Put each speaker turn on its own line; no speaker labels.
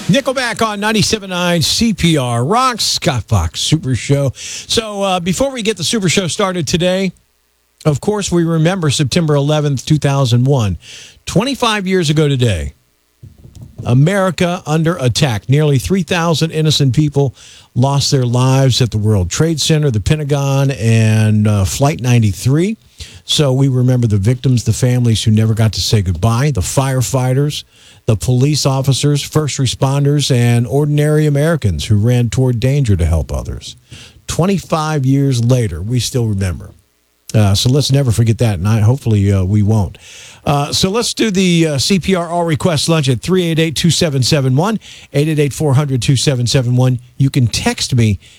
Nickelback on 97.9 CPR Rocks, Scott Fox Super Show. So before we get the Super Show started today, of course, we remember September 11th, 2001. 25 years ago today, America under attack. Nearly 3,000 innocent people lost their lives at the World Trade Center, the Pentagon, and Flight 93. So we remember the victims, the families who never got to say goodbye, the firefighters, the police officers, first responders, and ordinary Americans who ran toward danger to help others. 25 years later, we still remember. So let's never forget that, and hopefully we won't. So let's do the CPR All Request Lunch at 388-2771, 888-400-2771. You can text me